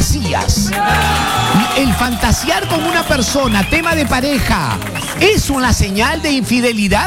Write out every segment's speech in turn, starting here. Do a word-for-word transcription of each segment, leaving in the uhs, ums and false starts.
fantasías. El fantasear con una persona, tema de pareja, ¿es una señal de infidelidad?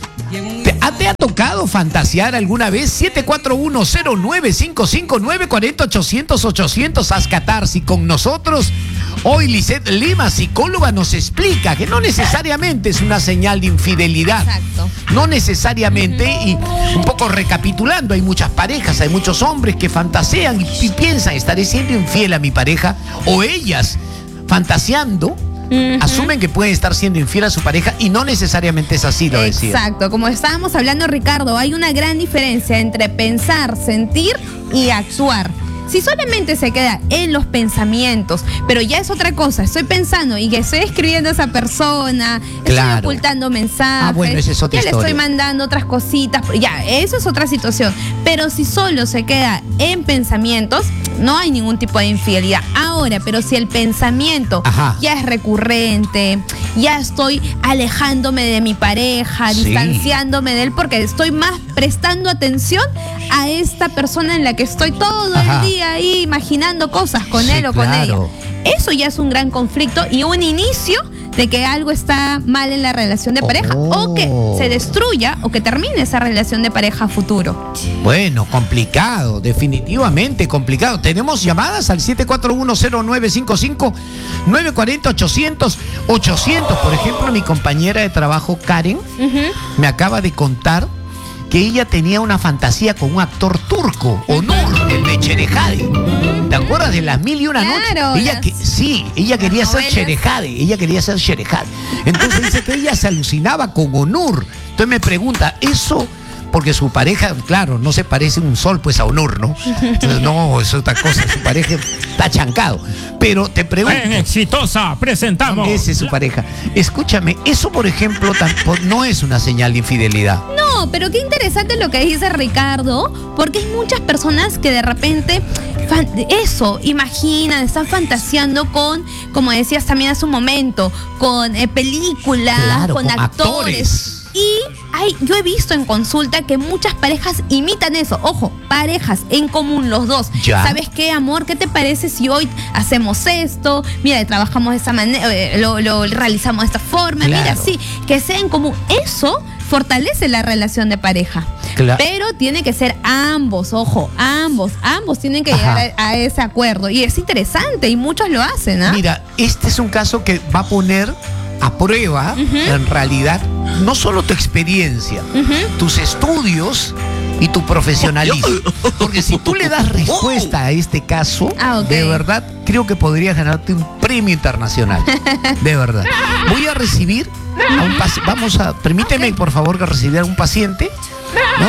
¿Te ha, ¿Te ha tocado fantasear alguna vez? siete cuatro uno cero nueve cinco cinco nueve cuatro cero ochocientos ochocientos. Haz catarsis con nosotros. Hoy Lisette Lima, psicóloga, nos explica que no necesariamente es una señal de infidelidad. Exacto. No necesariamente, y un poco recapitulando, hay muchas parejas, hay muchos hombres que fantasean y, y piensan, estaré siendo infiel a mi pareja, o ellas fantaseando. Uh-huh. Asumen que pueden estar siendo infiel a su pareja y no necesariamente es así, lo decía. Exacto, como estábamos hablando, Ricardo, hay una gran diferencia entre pensar, sentir y actuar. Si solamente se queda en los pensamientos, pero ya es otra cosa, estoy pensando y que estoy escribiendo a esa persona, claro. Estoy ocultando mensajes, ah, bueno, esa es otra ya historia. Le estoy mandando otras cositas, ya, eso es otra situación. Pero si solo se queda en pensamientos, no hay ningún tipo de infidelidad. Ahora, pero si el pensamiento Ajá. ya es recurrente, ya estoy alejándome de mi pareja, sí. distanciándome de él, porque estoy más prestando atención a esta persona en la que estoy todo Ajá. el día ahí imaginando cosas con sí, él o claro. con ella. Eso ya es un gran conflicto y un inicio de que algo está mal en la relación de pareja oh. o que se destruya o que termine esa relación de pareja a futuro. Bueno, complicado, definitivamente complicado. Tenemos llamadas al siete cuatro uno cero nueve cinco cinco nueve cuatro cero ochocientos ochocientos. Por ejemplo, mi compañera de trabajo, Karen, uh-huh. me acaba de contar que ella tenía una fantasía con un actor turco, Onur, el de Cherejade. ¿Te acuerdas de Las Mil y Una claro, Noches? Ella las... que, sí, ella quería ser Cherejade, ella quería ser Cherejade. Entonces dice que ella se alucinaba con Onur. Entonces me pregunta, ¿eso? Porque su pareja, claro, no se parece un sol pues a Onur, ¿no? Entonces, no, es otra cosa, su pareja está chancado. Pero te pregunto... En Exitosa presentamos... Esa es su pareja. Escúchame, eso por ejemplo tampoco, no es una señal de infidelidad. No, pero qué interesante lo que dice Ricardo, porque hay muchas personas que de repente fan, eso, imaginan, están fantaseando con, como decías también hace un momento, con eh, películas, claro, con, con actores. actores. Y hay, yo he visto en consulta que muchas parejas imitan eso. Ojo, parejas en común los dos. Ya. ¿Sabes qué, amor? ¿Qué te parece si hoy hacemos esto? Mira, trabajamos de esta manera, lo, lo realizamos de esta forma. Claro. Mira, sí, que sea en común. Eso fortalece la relación de pareja. Claro. Pero tiene que ser ambos, ojo, ambos, ambos tienen que Ajá. llegar a, a ese acuerdo. Y es interesante y muchos lo hacen, ¿ah? Mira, este es un caso que va a poner a prueba, uh-huh. en realidad, no solo tu experiencia, uh-huh. tus estudios y tu profesionalismo. Porque si tú le das respuesta a este caso, ah, okay. de verdad, creo que podrías ganarte un premio internacional. De verdad. Voy a recibir a un paciente. Vamos a, permíteme, okay. por favor, que recibir a un paciente, ¿no?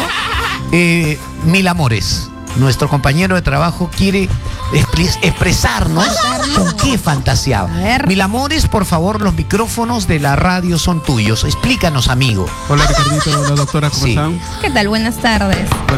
Eh, Mil Amores. Nuestro compañero de trabajo quiere expres- expresarnos con qué fantaseaba. Mil Amores, por favor, los micrófonos de la radio son tuyos. Explícanos, amigo. Hola, Ricardito, hola, doctora, ¿cómo sí. están? ¿Qué tal? Buenas tardes.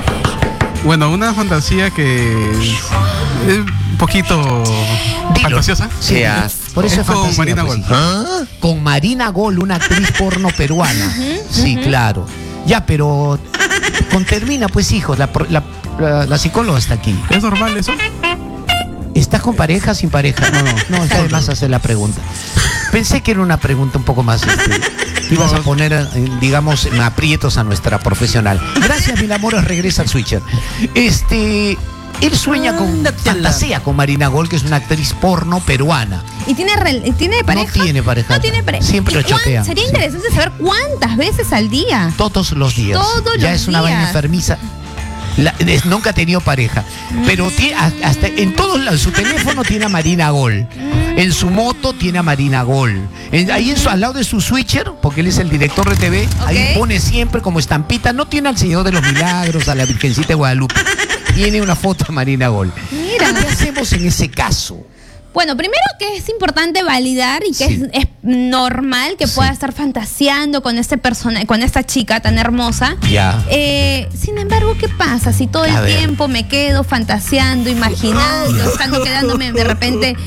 Bueno, una fantasía que es un poquito Dilo. fantasiosa. Sí, yeah. por eso es, es con Marina Gol. ¿Ah? Con Marina Gol, una actriz porno peruana. Uh-huh, sí, uh-huh. claro. Ya, pero con termina, pues, hijos, la, la La, la psicóloga está aquí. ¿Es normal eso? ¿Estás con pareja, sin pareja? No, no, no, está de más hacer la pregunta. Pensé que era una pregunta un poco más... Este, ibas a poner, digamos, en aprietos a nuestra profesional. Gracias, Mil Amores, regresa al switcher. Este... Él sueña con, fantasea con Marina Gol, que es una actriz porno peruana. ¿Y tiene, tiene pareja? No tiene pareja. No tiene pareja. Siempre lo chotea. Sería interesante sí. saber cuántas veces al día. Todos los días. Todos ya los es una días. vaina enfermiza. La, es, nunca ha tenido pareja, mm. pero tiene, hasta en todos lados, su teléfono tiene a Marina Gol, mm. en su moto tiene a Marina Gol, en, ahí en su, al lado de su switcher, porque él es el director de T V, okay. ahí pone siempre como estampita, no tiene al Señor de los Milagros, a la Virgencita de Guadalupe, tiene una foto de Marina Gol. Mira. ¿Qué hacemos en ese caso? Bueno, primero que es importante validar y que sí. es, es normal que sí. pueda estar fantaseando con este persona, con esta chica tan hermosa. Ya. Eh, sin embargo, ¿qué pasa si todo A el ver. tiempo me quedo fantaseando, imaginando, estando quedándome de repente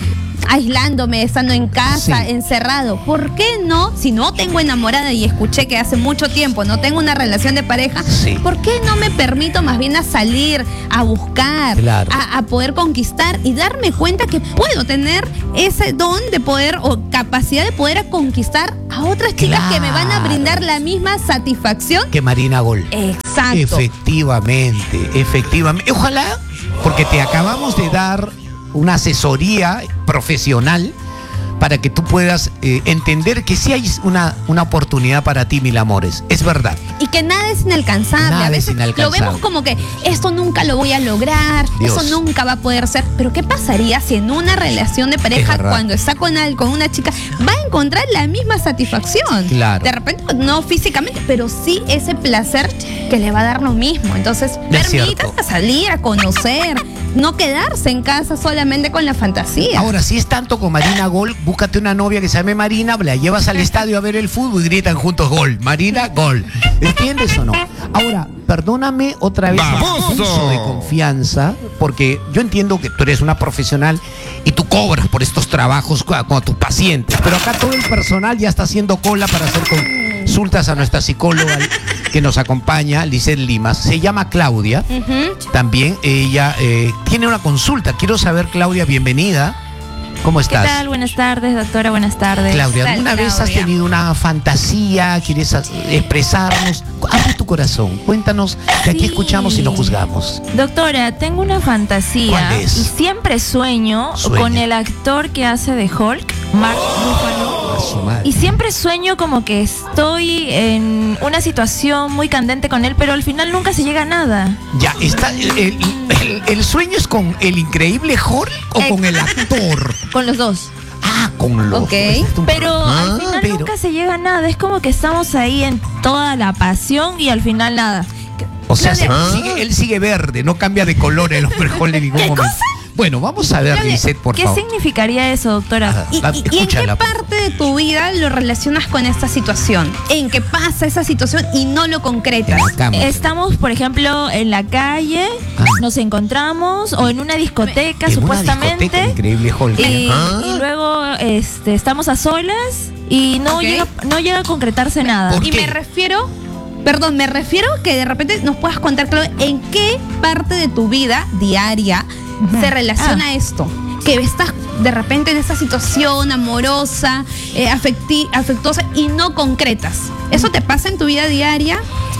aislándome, estando en casa, sí. encerrado. ¿Por qué no? Si no tengo enamorada y escuché que hace mucho tiempo no tengo una relación de pareja, sí. ¿por qué no me permito más bien a salir, a buscar, claro. a, a poder conquistar y darme cuenta que puedo tener ese don de poder o capacidad de poder a conquistar a otras chicas claro. que me van a brindar la misma satisfacción que Marina Gol? Exacto. Efectivamente, efectivamente. Ojalá, porque te acabamos de dar una asesoría profesional para que tú puedas eh, entender que sí hay una, una oportunidad para ti, mil amores. Es verdad. Y que nada es inalcanzable. Nada a veces es inalcanzable. lo vemos como que esto nunca lo voy a lograr, Dios. eso nunca va a poder ser. Pero ¿qué pasaría si en una relación de pareja, cuando está con, al, con una chica, va a encontrar la misma satisfacción? Claro. De repente, no físicamente, pero sí ese placer que le va a dar lo mismo. Entonces, permítanse salir a conocer, no quedarse en casa solamente con la fantasía. Ahora, si es tanto con Marina Gol, búscate una novia que se llame Marina, la llevas al estadio a ver el fútbol y gritan juntos gol. Marina, gol. ¿Entiendes o no? Ahora, perdóname otra vez el abuso de confianza, porque yo entiendo que tú eres una profesional y tú cobras por estos trabajos con tus pacientes, pero acá todo el personal ya está haciendo cola para hacer consultas a nuestra psicóloga que nos acompaña, Lizeth Limas. Se llama Claudia. Uh-huh. También ella eh, tiene una consulta. Quiero saber, Claudia, bienvenida. ¿Cómo estás? ¿Qué tal? Buenas tardes, doctora, buenas tardes. Claudia, ¿alguna Claudia. vez has tenido una fantasía? ¿Quieres expresarnos? Abre tu corazón, cuéntanos, que aquí Sí. escuchamos y no juzgamos. Doctora, tengo una fantasía. ¿Cuál es? Y siempre sueño Sueña. con el actor que hace de Hulk, Mark Ruffalo. A su madre. Y siempre sueño como que estoy en una situación muy candente con él, pero al final nunca se llega a nada. Ya, está, el, el- el- el sueño es con el increíble Hulk o Eh. con el actor. Con los dos. Ah, con los Ok. dos. Pero Ah, al final pero- nunca se llega a nada. Es como que estamos ahí en toda la pasión y al final nada. O sea, Claudia. se- sigue- él sigue verde, no cambia de color el hombre Hulk en ningún ¿Qué momento. cosa? Bueno, vamos a ver, Claudia, Lizeth, por ¿Qué favor. significaría eso, doctora? Ah, ¿Y, Ah, y- y en qué escúchala, por- parte de tu vida lo relacionas con esta situación? ¿En qué pasa esa situación y no lo concretas? En la cama. Estamos, por ejemplo, en la calle, Ah. nos encontramos o en una discoteca, En una supuestamente. discoteca, el increíble Hulk. Y, Ah. y luego este, estamos a solas y no, Ok. llega, no llega a concretarse nada. ¿Por Y qué? me refiero, perdón, me refiero que de repente nos puedas contar, Claudia, en qué parte de tu vida diaria Ujú. se relaciona Ah. esto. Que estás de repente en esta situación amorosa, eh, afecti- afectuosa y no concretas. ¿Eso te pasa en tu vida diaria?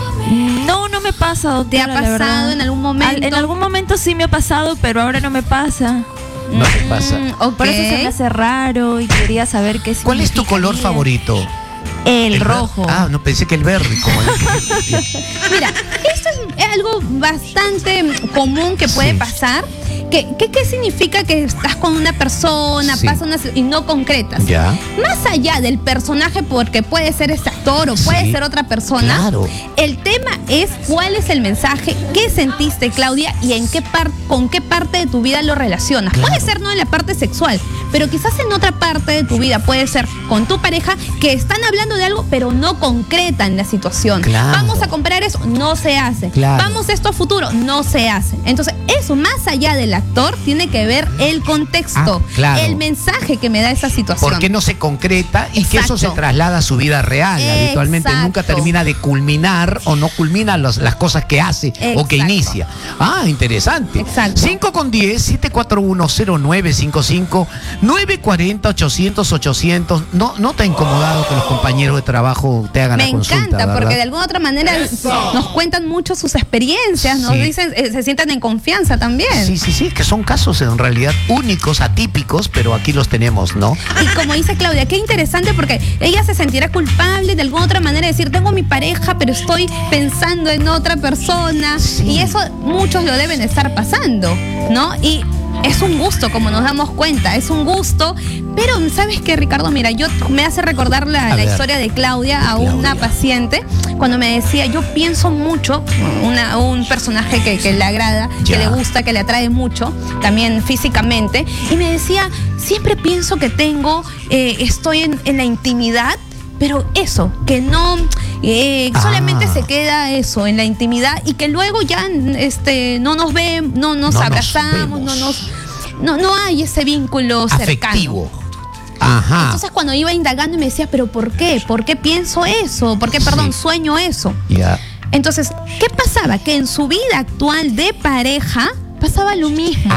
No, no me pasa, doctora. ¿Te ha la pasado verdad. en algún momento? Al- en algún momento sí me ha pasado, pero ahora no me pasa. No te pasa. Mm, ok. Por eso se me hace raro y quería saber qué ¿Cuál es tu color significaría. favorito? El, ver- rojo. Ah, no, pensé que el verde. Como el- Mira, esto es algo bastante común que puede Sí. pasar. ¿Qué, qué, qué significa que estás con una persona, Sí. pasa una y no concretas? Ya. Más allá del personaje, porque puede ser este actor o puede Sí, ser otra persona, claro. el tema es cuál es el mensaje, qué sentiste, Claudia, y en qué par- con qué parte de tu vida lo relacionas. Claro. Puede ser no en la parte sexual, pero quizás en otra parte de tu vida, puede ser con tu pareja, que están hablando de algo, pero no concretan la situación. Claro. Vamos a comprar eso, no se hace. Claro. Vamos a esto a futuro, no se hace. Entonces, eso más allá del actor, tiene que ver el contexto, Ah, claro. el mensaje que me da esa situación. ¿Por qué no se concreta y que eso Exacto. se traslada a su vida real? Habitualmente Exacto. nunca termina de culminar o no culmina los- las cosas que hace o que Exacto. inicia. Ah, interesante. Exacto. cinco con diez, siete cuatro uno cero nueve cinco cinco, nueve cuatro cero, ochocientos, ochocientos. No, no te ha incomodado que los compañeros de trabajo te hagan Me la consulta, encanta, ¿verdad? porque de alguna otra manera nos cuentan mucho sus experiencias, nos Sí. dicen, eh, se sientan en confianza también. Sí, sí, sí, que son casos en realidad únicos, atípicos, pero aquí los tenemos, ¿no? Y como dice Claudia, qué interesante porque ella se sentirá culpable de alguna otra manera de decir, tengo mi pareja, pero estoy pensando en otra persona. Sí. Y eso muchos lo deben estar pasando, ¿no? Y es un gusto, como nos damos cuenta, es un gusto. Pero, ¿sabes qué, Ricardo? Mira, yo me hace recordar la, A la ver. historia de Claudia a Claudia. una paciente cuando me decía, yo pienso mucho, una- un personaje que, que le agrada, Ya. que le gusta, que le atrae mucho, también físicamente, y me decía, siempre pienso que tengo, eh, estoy en, en la intimidad, pero eso, que no, eh, Ah. solamente se queda eso, en la intimidad, y que luego ya este, no nos vemos, no nos No nos abrazamos, vemos. no nos... no, no hay ese vínculo cercano. Afectivo. Ajá. Entonces cuando iba indagando y me decía, pero ¿por qué? ¿Por qué pienso eso? ¿Por qué, perdón, sí. sueño eso? Ya. Yeah. Entonces, ¿qué pasaba? Que en su vida actual de pareja pasaba lo mismo.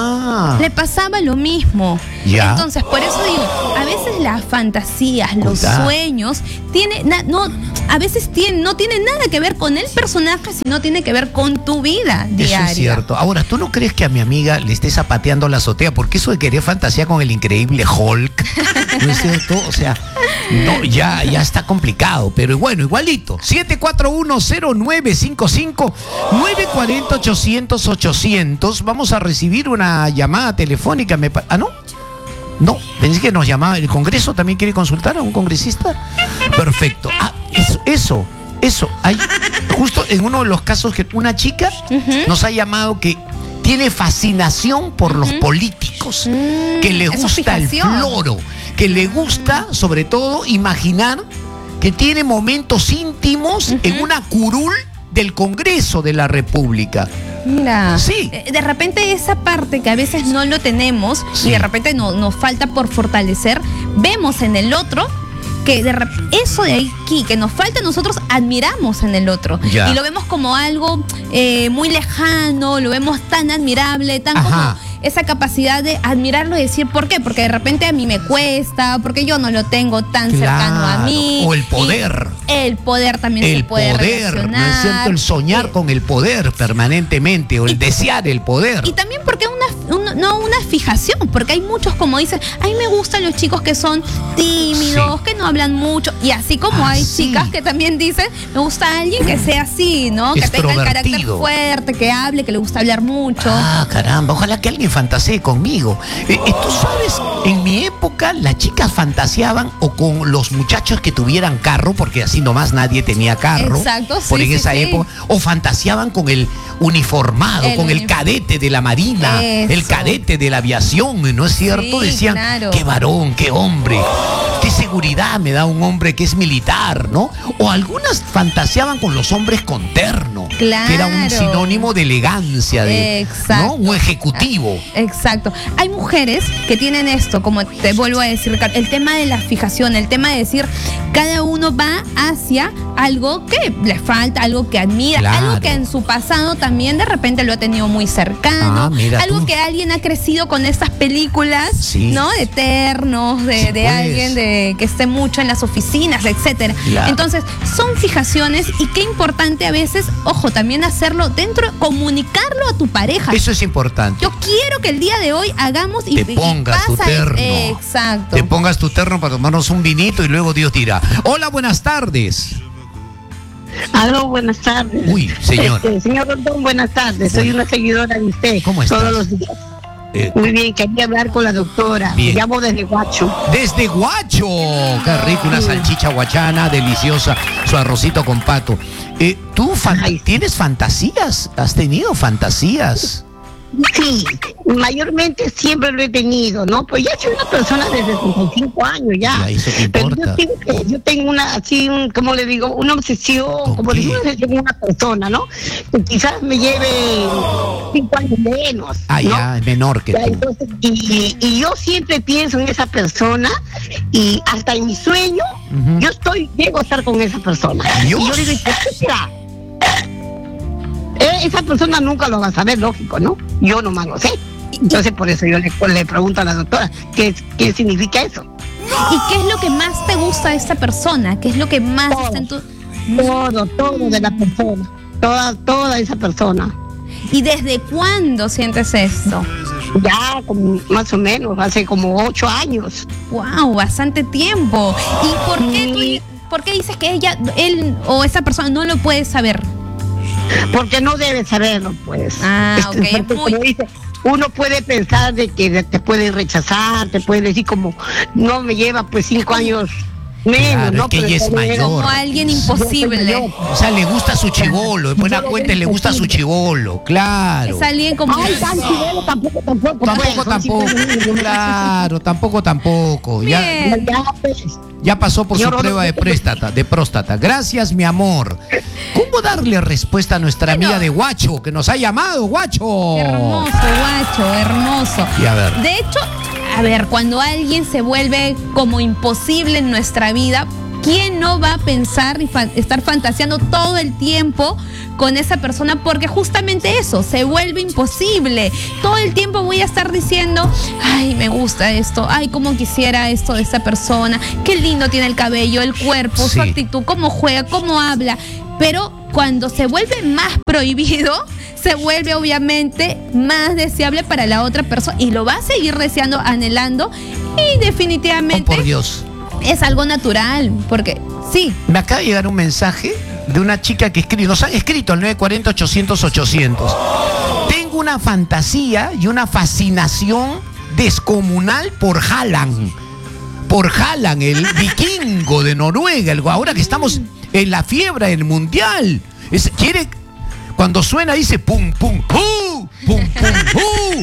Ah. Le pasaba lo mismo. Ya. Entonces, por eso digo, a veces las fantasías, los Cuidado. sueños, tiene, na, no, a veces tiene, no tiene nada que ver con el personaje, sino tiene que ver con tu vida diaria. Eso es cierto. Ahora, ¿tú no crees que a mi amiga le esté zapateando la azotea? Porque eso de querer fantasía con el increíble Hulk, ¿no es cierto? O sea, no, ya, ya está complicado, pero bueno, igualito. siete cuatro uno cero nueve cinco cinco nueve cuatro cero ochocientos ochocientos. Vamos a recibir una llamada telefónica. Me pa- ¿Ah, no? No, pensé que nos llamaba. ¿El Congreso también quiere consultar a un congresista? Perfecto. Ah, eso, eso, eso. Hay justo en uno de los casos que una chica uh-huh. nos ha llamado que tiene fascinación por uh-huh. los políticos, uh-huh. que le gusta el floro, que le gusta, sobre todo, imaginar que tiene momentos íntimos uh-huh. en una curul del Congreso de la República. Mira, sí. de repente esa parte que a veces no lo tenemos sí. y de repente no, nos falta por fortalecer, vemos en el otro que de rep- eso de aquí que nos falta, nosotros admiramos en el otro ya. y lo vemos como algo eh, muy lejano, lo vemos tan admirable, tan Ajá. como esa capacidad de admirarlo y decir ¿por qué? Porque de repente a mí me cuesta, porque yo no lo tengo tan claro. cercano a mí. O el poder. El poder también el se puede poder, relacionar. ¿no es cierto? El soñar eh, con el poder permanentemente, o el y, desear el poder. Y también porque una, una, no una fijación, porque hay muchos, como dicen, a mí me gustan los chicos que son tímidos, sí. que no hablan mucho, y así como ah, hay sí. chicas que también dicen, me gusta alguien que sea así, ¿no? Que tenga el carácter fuerte, que hable, que le gusta hablar mucho. Ah, caramba, ojalá que alguien fantasee conmigo. Eh, eh, Tú sabes, en mi época las chicas fantaseaban o con los muchachos que tuvieran carro, porque así nomás nadie tenía carro. Exacto, sí, por en sí, esa sí. época, o fantaseaban con el uniformado, el con unif- el cadete de la marina, Eso. el cadete de la aviación, ¿no es cierto? Sí, Decían, claro. qué varón, qué hombre, qué seguridad me da un hombre que es militar, ¿no? O algunas fantaseaban con los hombres con terno, claro. que era un sinónimo de elegancia, de, exacto. ¿no? Un ejecutivo. Exacto. Hay mujeres que tienen esto, como te vuelvo a decir, Ricardo, el tema de la fijación, el tema de decir, cada uno va hacia algo que le falta, algo que admira, claro. algo que en su pasado también de repente lo ha tenido muy cercano, ah, mira algo tú. que alguien ha crecido con estas películas, sí. ¿no? De ternos, de, sí, de pues. alguien de que esté mucho en las oficinas, etcétera. Claro. Entonces, son fijaciones y qué importante a veces, ojo, también hacerlo dentro, comunicarlo a tu pareja. Eso es importante. Yo quiero que el día de hoy hagamos y, te pongas y tu terno. Exacto. Te pongas tu terno para tomarnos un vinito y luego Dios dirá. Hola, buenas tardes. Aló, buenas tardes. Uy, señor. Este, señor Rondón, buenas tardes. Soy una seguidora de usted. ¿Cómo estás? Todos los días. Eh, Muy bien, quería hablar con la doctora. Bien. Me llamo desde Guacho. Desde Guacho. Qué rico, una salchicha guachana, deliciosa, su arrocito con pato. Eh, ¿Tú fan- Ay. tienes fantasías? ¿Has tenido fantasías? Sí, mayormente siempre lo he tenido, ¿no? Pues ya soy una persona de sesenta y cinco años ya. Ya, ¿eso qué Pero importa? yo tengo, que- yo tengo una, así, un, como le digo, una obsesión, ¿Con como qué? digo, una obsesión con una persona, ¿no? Que quizás me lleve cinco años menos. Ah, ¿no? ya, es menor que Ya, tú. entonces, y, y yo siempre pienso en esa persona y hasta en mi sueño Ujú. yo estoy, llego a estar con esa persona. Dios. Y yo digo, ¿y por qué será? Eh, esa persona nunca lo va a saber, lógico, ¿no? Yo nomás lo sé. Entonces por eso yo le, le pregunto a la doctora, ¿qué, qué significa eso? ¿Y qué es lo que más te gusta de esta persona? ¿Qué es lo que más Todo. está en tu... Todo, todo de la persona, toda, toda esa persona. ¿Y desde cuándo sientes esto? Ya como, más o menos, hace como ocho años. Wow, bastante tiempo. ¿Y por qué Sí. tú, por qué dices que ella, él o esa persona no lo puede saber? Porque no debe saberlo, pues. Ah, ok, Este, es porque, muy- como dice, uno puede pensar de que te puede rechazar, te puede decir como, no me lleva pues cinco años Menos, Claro, ¿no? es que Pero ella es está bien. mayor. Como alguien imposible. O sea, le gusta su chibolo, en buena cuenta le gusta su chibolo, claro. Es alguien como. Ay, tan chivolo, tampoco, tampoco. Tampoco, pues, tampoco. son Claro, tampoco, tampoco. Ya, Bien. Ya, pues. ya pasó por su Señor, prueba de no- próstata, de próstata. Gracias, mi amor. ¿Cómo darle respuesta a nuestra Bueno. amiga de Guacho, que nos ha llamado, Guacho? Hermoso, guacho, hermoso. Y a ver. De hecho, a ver, cuando alguien se vuelve como imposible en nuestra vida, ¿quién no va a pensar y fa- estar fantaseando todo el tiempo con esa persona? Porque justamente eso, se vuelve imposible. Todo el tiempo voy a estar diciendo, ay, me gusta esto, ay, cómo quisiera esto de esta persona, qué lindo tiene el cabello, el cuerpo, Sí. su actitud, cómo juega, cómo habla. Pero cuando se vuelve más prohibido, se vuelve obviamente más deseable para la otra persona y lo va a seguir deseando, anhelando y Oh, definitivamente por Dios. es algo natural, porque sí, Me acaba de llegar un mensaje de una chica que escribe, nos han escrito al nueve cuatro cero, ochocientos, ochocientos. Tengo una fantasía y una fascinación descomunal por Haaland. Por Haaland, el vikingo de Noruega, el, ahora que estamos en la fiebre del mundial. Es- quiere, cuando suena dice pum, pum, ¡uh! Pum, pum, ¡uh!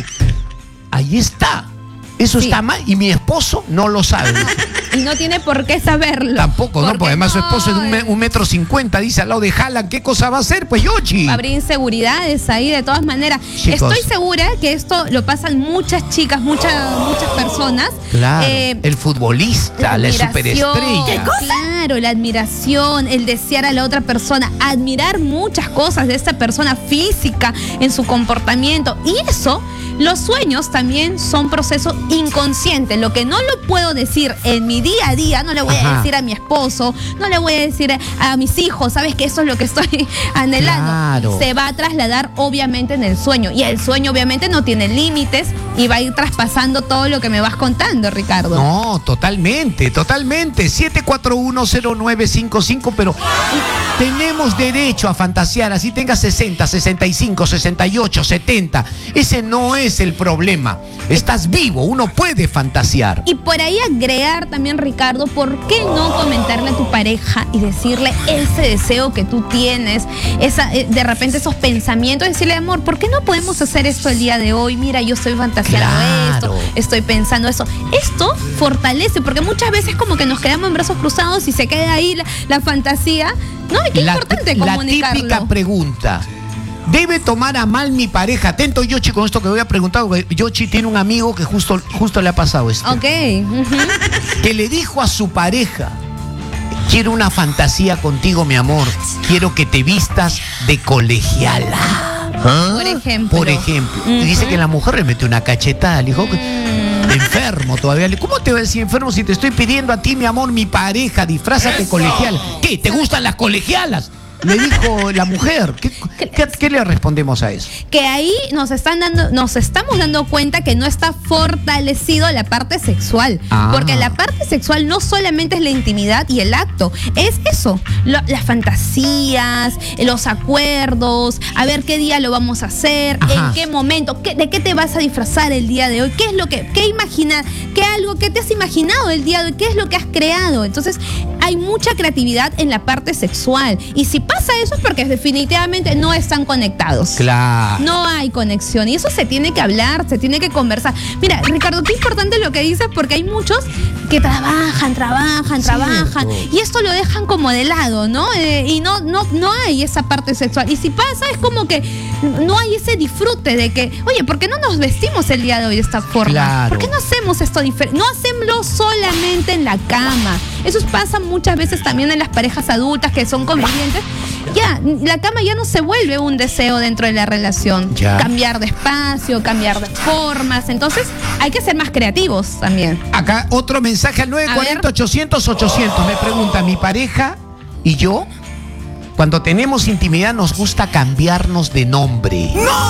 Ahí está. Eso Sí. está mal y mi esposo no lo sabe. y no tiene por qué saberlo. Tampoco, ¿no? Porque además su esposo es de un, me- un metro cincuenta, dice al lado de Haaland, ¿qué cosa va a hacer? Pues Yoshi. Habrá inseguridades ahí de todas maneras. Chicos. Estoy segura que esto lo pasan muchas chicas, muchas, muchas personas. Claro, Eh, el futbolista, la admiración, superestrella. Claro, la admiración, el desear a la otra persona, admirar muchas cosas de esta persona física, en su comportamiento. Y eso, los sueños también son proceso inconsciente. Lo que no lo puedo decir en mi día a día, no le voy Ajá. a decir a mi esposo, no le voy a decir a, a mis hijos, sabes que eso es lo que estoy anhelando. Claro. Se va a trasladar obviamente en el sueño. Y el sueño obviamente no tiene límites y va a ir traspasando todo lo que me vas contando, Ricardo. No, totalmente, totalmente. siete cuatro uno cero nueve cinco cinco, pero tenemos derecho a fantasear, así tenga sesenta, sesenta y cinco, sesenta y ocho, setenta. Ese no es el problema. Estás vivo, uno puede fantasear. Y por ahí agregar también, Ricardo, ¿por qué no comentarle a tu pareja y decirle ese deseo que tú tienes, esa, eh, de repente esos pensamientos, decirle, amor, ¿por qué no podemos hacer esto el día de hoy? Mira, yo estoy fantaseando Claro. esto, estoy pensando eso. Esto fortalece, porque muchas veces como que nos quedamos en brazos cruzados y se queda ahí la, la fantasía. No, y qué La, importante la comunicarlo. típica pregunta. ¿Debe tomar a mal mi pareja? Atento, Yoshi, con esto que voy a preguntar, porque Yoshi tiene un amigo que justo, justo le ha pasado esto. Ok. ujú. Que le dijo a su pareja: quiero una fantasía contigo, mi amor. Quiero que te vistas de colegiala. ¿Ah? Por ejemplo. Por ejemplo. Y dice que la mujer le metió una cachetada. Le dijo, enfermo todavía. Le- ¿Cómo te va a decir enfermo si te estoy pidiendo a ti, mi amor, mi pareja? Disfrázate colegial. ¿Qué? ¿Te gustan las colegialas? Le dijo la mujer. ¿Qué, qué- qué le respondemos a eso? Que ahí nos están dando, nos estamos dando cuenta que no está fortalecido la parte sexual. Ah. Porque la parte sexual no solamente es la intimidad y el acto, es eso, lo- las fantasías, los acuerdos, a ver qué día lo vamos a hacer, Ajá. en qué momento, qué- de qué te vas a disfrazar el día de hoy, qué es lo que, qué imagina, qué algo, qué te has imaginado el día de hoy, qué es lo que has creado. Entonces, hay mucha creatividad en la parte sexual. Y si pasa eso es porque definitivamente no están conectados. Claro. No hay conexión y eso se tiene que hablar, se tiene que conversar. Mira, Ricardo, qué importante lo que dices porque hay muchos que trabajan, trabajan, trabajan y esto lo dejan como de lado, ¿no? Eh, y no, no, no hay esa parte sexual. Y si pasa es como que no hay ese disfrute de que, oye, ¿por qué no nos vestimos el día de hoy de esta forma? Claro. ¿Por qué no hacemos esto diferente? No hacemoslo solamente en la cama. Eso pasa muchas veces también en las parejas adultas que son convivientes. Ya, la cama ya no se vuelve un deseo dentro de la relación. Ya. Cambiar de espacio, cambiar de formas. Entonces, hay que ser más creativos también. Acá otro mensaje al nueve cuatro cero, ochocientos, ochocientos. Me pregunta, mi pareja y yo, cuando tenemos intimidad nos gusta cambiarnos de nombre.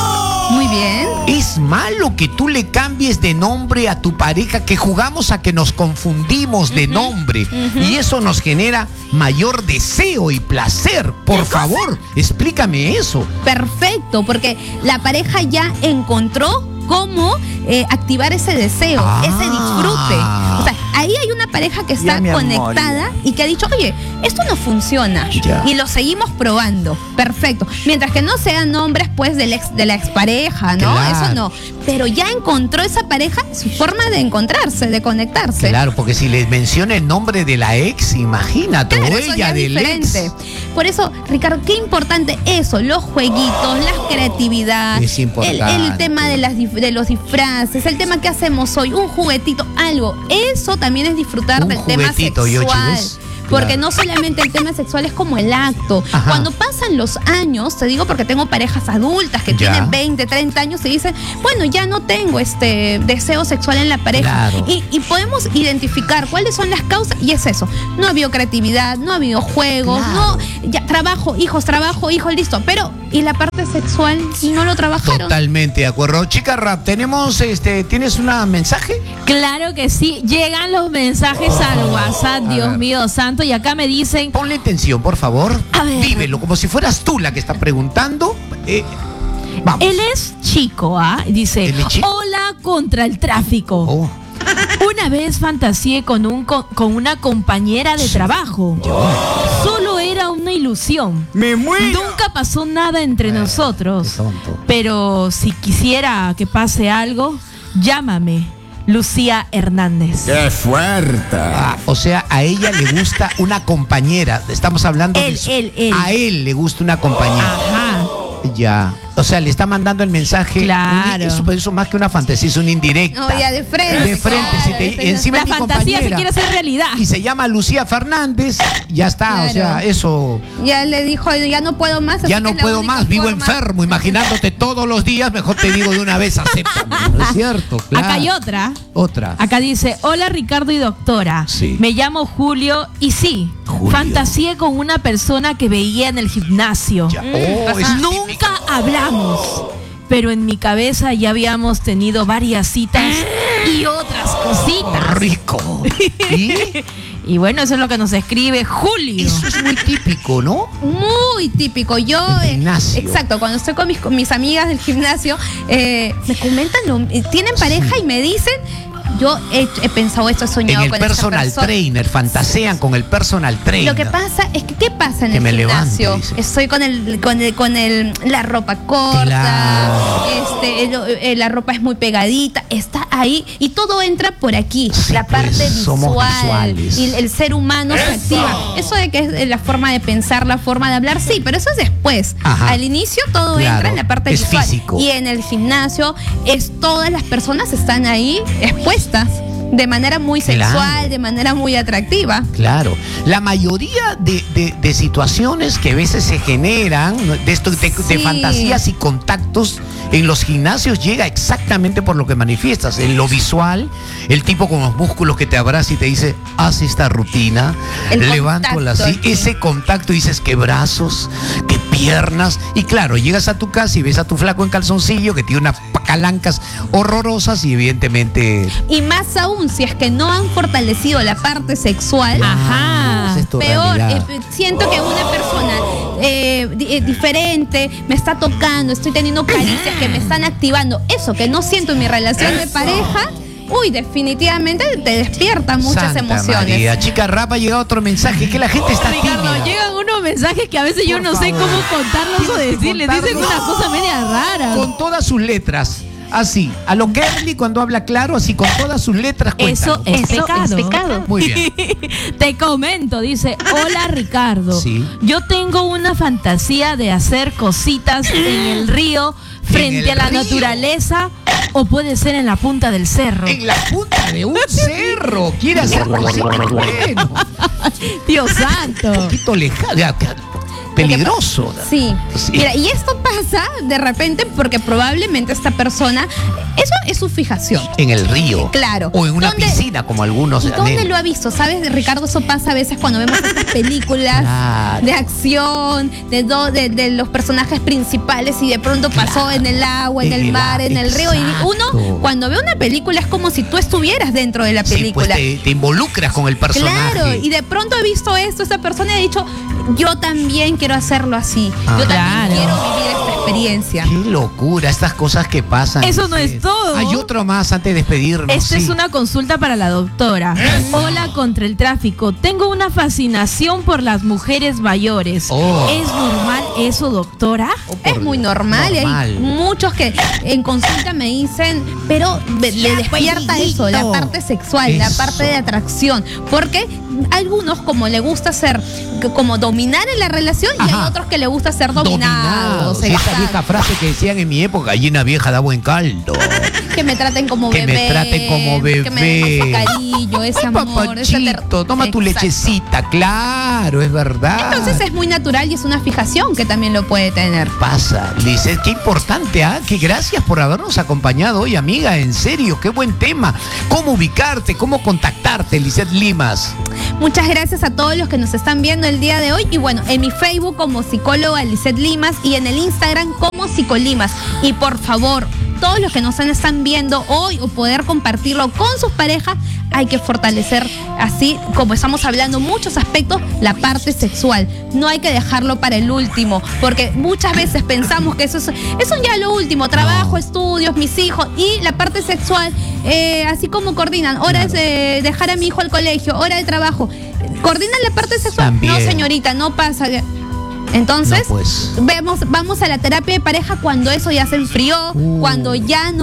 Muy bien. ¿Es malo que tú le cambies de nombre a tu pareja, que jugamos a que nos confundimos de nombre y eso nos genera mayor deseo y placer? Por favor, explícame eso. Perfecto, porque la pareja ya encontró cómo eh, activar ese deseo, Ah. ese disfrute. O sea, ahí hay una pareja que está Ya, mi amor, conectada y que ha dicho, oye, esto no funciona. Ya. Y lo seguimos probando. Perfecto. Mientras que no sean nombres, pues, del ex, de la expareja, ¿no? Claro. Eso no. Pero ya encontró esa pareja su forma de encontrarse, de conectarse. Claro, porque si les menciona el nombre de la ex, imagínate, Claro, o eso ya ella es del diferente. ex. Por eso, Ricardo, qué importante eso, los jueguitos, la creatividad, Es importante. El, el tema de, las, dif- de los disfraces, el tema que hacemos hoy, un juguetito, algo. Eso también es disfrutar Un del tema juguetito, sexual. Yoshi, ¿ves? Porque Claro. no solamente el tema sexual es como el acto. Ajá. Cuando pasan los años, te digo porque tengo parejas adultas que Ya. tienen veinte, treinta años y dicen, bueno, ya no tengo este deseo sexual en la pareja. Claro. Y, y podemos identificar cuáles son las causas y es eso. No ha habido creatividad, no ha habido juegos, Claro. no, ya trabajo, hijos, trabajo, hijos, listo. Pero, ¿y la parte sexual no lo trabajaron? Totalmente de acuerdo. Chica Rap, tenemos, este, ¿tienes un mensaje? Claro que sí, llegan los mensajes al WhatsApp, A Dios ver. mío santo, y acá me dicen, Ponle atención, por favor. A ver. Vívelo, como si fueras tú la que está preguntando. Eh, vamos. él es chico, ¿ah? Dice, ¿Él es chico? hola contra el tráfico. Oh, Una vez fantaseé con, un, co- con una compañera de trabajo. Solo era una ilusión. ¡Me muero! Nunca pasó nada entre qué nosotros. tonto. Pero si quisiera que pase algo, llámame Lucía Hernández. ¡Qué fuerte! Ah, o sea, a ella le gusta una compañera. Estamos hablando Él, de su- él, él. A él le gusta una compañera. Ajá. Ya. O sea, le está mandando el mensaje. Claro. Eso, eso más que una fantasía, es una indirecta. No, ya de frente. De frente, si Claro, te- de encima La es mi fantasía se compañera. quiere hacer realidad. Y se llama Lucía Fernández, ya está, o sea, Claro. eso. Ya le dijo, ya no puedo más. así Ya que no es la puedo única más, vivo forma. enfermo, imaginándote todos los días, mejor te digo de una vez, acéptame. ¿No es cierto? Claro. Acá hay otra. Otra. Acá dice, hola Ricardo y doctora. Sí. Me llamo Julio y sí, Julio. fantaseé con una persona que veía en el gimnasio. Ya. Oh, es Nunca típico. hablamos, pero en mi cabeza ya habíamos tenido varias citas y otras cositas. Rico. ¿Y? Y bueno, eso es lo que nos escribe Julio. Eso es muy típico, ¿no? Muy típico. Yo, El eh, gimnasio. exacto, cuando estoy con mis, con mis amigas del gimnasio, eh, me comentan, lo, eh, tienen pareja y me dicen, yo he, he pensado esto, he En soñado el con personal esta persona. trainer, fantasean con el personal trainer. Lo que pasa es que, ¿qué pasa en Que el me gimnasio? levante, dice. Estoy con el, con el, con el, la ropa corta, Claro. este, el- eh, la ropa es muy pegadita, está ahí y todo entra por aquí, Sí, la pues, parte somos visual visuales. y el, el ser humano se activa. Eso de que es la forma de pensar, la forma de hablar, sí, pero eso es después. Ajá. Al inicio todo Claro, entra en la parte es visual físico. y en el gimnasio es todas las personas están ahí expuestas de manera muy Claro. sexual, de manera muy atractiva. Claro, la mayoría de, de- de situaciones que a veces se generan, ¿no? de esto de, de Sí. fantasías y contactos en los gimnasios llega exactamente por lo que manifiestas, en lo visual, el tipo con los músculos que te abraza y te dice, haz esta rutina, El levántola así, contacto, sí. ese contacto dices qué brazos, qué piernas, y claro, llegas a tu casa y ves a tu flaco en calzoncillo que tiene unas pacalancas horrorosas y evidentemente Y más aún, si es que no han fortalecido la parte sexual, Ajá. Esa es tu peor, realidad. eh, siento que una persona eh, di- eh, diferente me está tocando, estoy teniendo caricias que me están activando, eso que no siento en mi relación de pareja, uy, definitivamente te despierta muchas Santa emociones. María. Chica Rapa, ha llegado otro mensaje que la gente está Ricardo, tímida. llegan unos mensajes que a veces yo Por no sé favor. cómo contarlos o Tienes que decirles. Dicen contarlos. una cosa media rara. Con todas sus letras. Así, a lo Kerly cuando habla claro, así con todas sus letras. Eso cuéntanos. es pecado. Muy bien. Te comento, dice, hola Ricardo. Sí. Yo tengo una fantasía de hacer cositas en el río frente el a la río. naturaleza o puede ser en la punta del cerro. En la punta de un cerro. Quiere hacer cositas. Bueno, Dios un santo. poquito lejano. ya, ya, Peligroso. Sí. Sí. Mira, y esto pasa de repente porque probablemente esta persona, eso es su fijación. En el río. Claro. O en una ¿Dónde- piscina, como algunos. ¿Y dónde anhelan. lo ha visto? ¿Sabes, Ricardo? Eso pasa a veces cuando vemos estas películas Claro. de acción, de, do- de, de los personajes principales y de pronto pasó en el agua, en En el el mar, a- en el río. Y exacto. uno, cuando ve una película, es como si tú estuvieras dentro de la Sí, pues película. te, te involucras con el personaje. Claro, y de pronto he visto esto, esta persona y ha dicho, yo también quiero hacerlo así, Ah. yo también Claro. quiero vivir esta experiencia. Qué locura, estas cosas que pasan. Eso no es todo. Hay otro más antes de despedirnos. Esta sí. es una consulta para la doctora. Hola, contra el tráfico. Tengo una fascinación por las mujeres mayores. Oh. ¿Es normal eso, doctora? Oh, por Es muy Dios, normal, y normal. hay muchos que en consulta me dicen, pero le despierta eso, la parte sexual, la Eso. parte de atracción, porque algunos como le gusta ser, como dominar en la relación, y Ajá. hay otros que le gusta ser dominados. Dominados. Esa exacto. vieja frase que decían en mi época, gallina vieja da buen caldo. Que me traten como Que me bebé. traten como Que me den bebé. ese cariño, ese Ay, amor. ese ter- papachito, toma tu Exacto. lechecita, claro, es verdad. Entonces es muy natural y es una fijación que también lo puede tener. Pasa, Lizeth, qué importante, ¿ah? Que gracias por habernos acompañado hoy, amiga, en serio, qué buen tema. ¿Cómo ubicarte, cómo contactarte, Lizeth Limas? Muchas gracias a todos los que nos están viendo el día de hoy. Y bueno, en mi Facebook como psicóloga Lizeth Limas y en el Instagram como Psicolimas. Y por favor, todos los que nos están viendo hoy o poder compartirlo con sus parejas, hay que fortalecer, así como estamos hablando, muchos aspectos, la parte sexual. No hay que dejarlo para el último, porque muchas veces pensamos que eso es, eso ya lo último, trabajo, estudios, mis hijos, y la parte sexual, eh, así como coordinan, hora es de dejar a mi hijo al colegio, hora de trabajo, ¿coordinan la parte sexual? También. No, señorita, no pasa. Entonces, No, pues. vemos, vamos a la terapia de pareja cuando eso ya se enfrió, Uh. cuando ya no